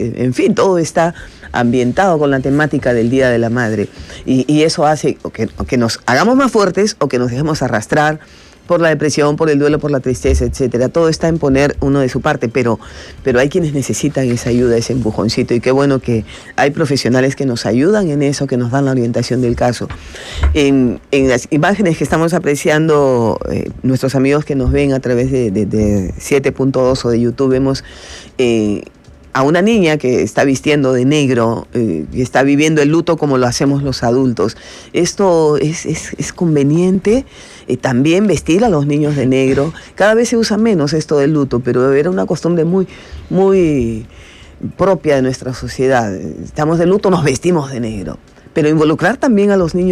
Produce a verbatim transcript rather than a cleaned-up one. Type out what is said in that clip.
eh, en fin, todo está ambientado con la temática del Día de la Madre. Y, y eso hace o que, o que nos hagamos más fuertes o que nos dejemos arrastrar por la depresión, por el duelo, por la tristeza, etcétera. Todo está en poner uno de su parte, pero, pero hay quienes necesitan esa ayuda, ese empujoncito, y qué bueno que hay profesionales que nos ayudan en eso, que nos dan la orientación del caso. En, en las imágenes que estamos apreciando, eh, nuestros amigos que nos ven a través de, de, de siete punto dos o de YouTube, vemos eh, a una niña que está vistiendo de negro eh, y está viviendo el luto como lo hacemos los adultos. Esto es, es, es conveniente. Eh, también vestir a los niños de negro. Cada vez se usa menos esto del luto, pero era una costumbre muy, muy propia de nuestra sociedad. Estamos de luto, nos vestimos de negro. Pero involucrar también a los niños